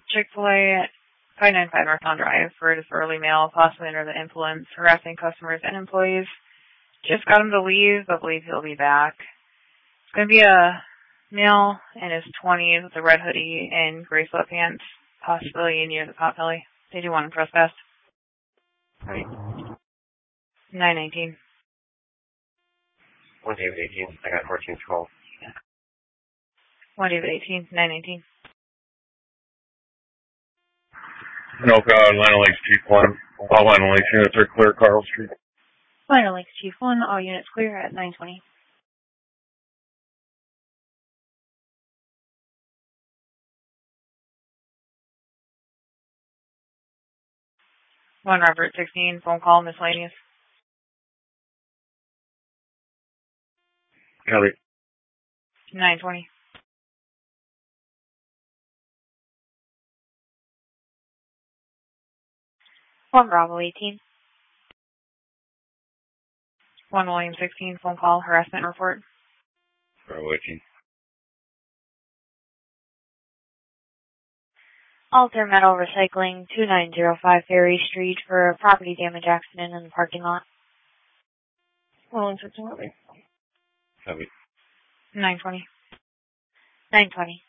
Chick-fil-A at 595 Northbound Drive for a disorderly male, possibly under the influence, harassing customers and employees. Just got him to leave, but believe he'll be back. It's going to be a male in his 20s with a red hoodie and gray sweatpants, possibly near the Potbelly. They do want him trespass. Right. 919. 1 David 18. I got 1412. 1 David 18, 919. No, Lionel Lakes Chief 1. All Lionel Lakes units are clear, Carl Street. Lionel Lakes Chief 1, all units clear at 920. 1 Robert 16, phone call, miscellaneous. Copy. 920. 1 Bravo 18. 1 William 16, phone call, harassment report. Bravo 18. Alter Metal Recycling, 2905 Ferry Street for a property damage accident in the parking lot. William 16, Copy. 920. 920.